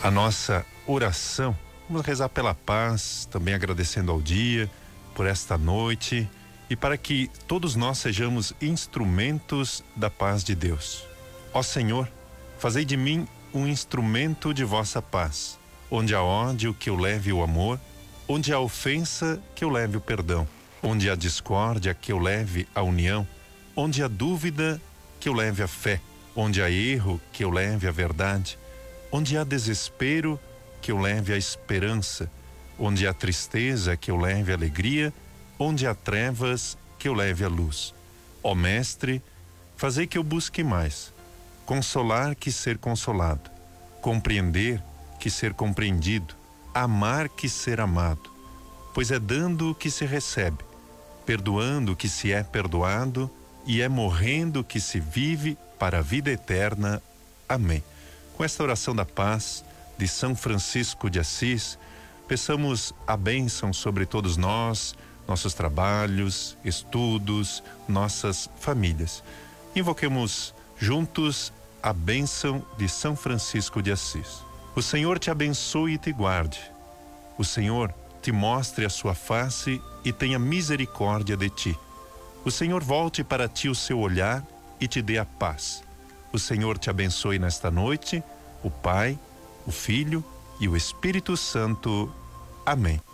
a nossa oração. Vamos rezar pela paz, também agradecendo ao dia, por esta noite e para que todos nós sejamos instrumentos da paz de Deus. Ó Senhor, fazei de mim um instrumento de vossa paz. Onde há ódio, que eu leve o amor. Onde há ofensa, que eu leve o perdão. Onde há discórdia, que eu leve a união. Onde há dúvida, que eu leve a fé. Onde há erro, que eu leve a verdade. Onde há desespero, que eu leve a esperança. Onde há tristeza, que eu leve a alegria. Onde há trevas, que eu leve a luz. Ó Mestre, fazei que eu busque mais. Consolar que ser consolado. Compreender que ser compreendido. Amar que ser amado. Pois é dando que se recebe. Perdoando que se é perdoado. E é morrendo que se vive para a vida eterna. Amém. Com esta oração da paz de São Francisco de Assis, peçamos a bênção sobre todos nós, nossos trabalhos, estudos, nossas famílias. Invoquemos juntos a bênção de São Francisco de Assis. O Senhor te abençoe e te guarde. O Senhor te mostre a sua face e tenha misericórdia de ti. O Senhor volte para ti o seu olhar e te dê a paz. O Senhor te abençoe nesta noite, o Pai, o Filho e o Espírito Santo. Amém.